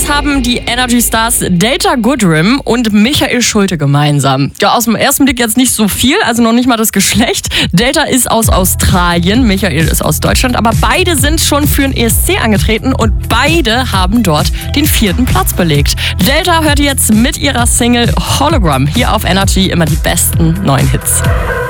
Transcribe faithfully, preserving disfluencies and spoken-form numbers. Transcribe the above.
Was haben die Energy Stars Delta Goodrem und Michael Schulte gemeinsam? Ja, aus dem ersten Blick jetzt nicht so viel, also noch nicht mal das Geschlecht. Delta ist aus Australien, Michael ist aus Deutschland, aber beide sind schon für den E S C angetreten und beide haben dort den vierten Platz belegt. Delta hört jetzt mit ihrer Single Hologram hier auf Energy immer die besten neuen Hits.